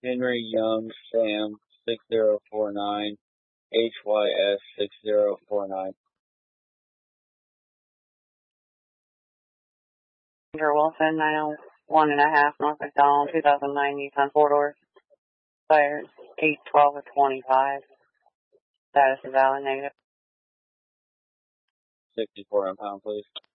Henry Young Sam 6049 HYS 6049. Andrew Wilson, 901.5 North McDonald, 2009 Nissan 4-door. Fire 812 of 25. Status is valid, negative. 64 impound, please.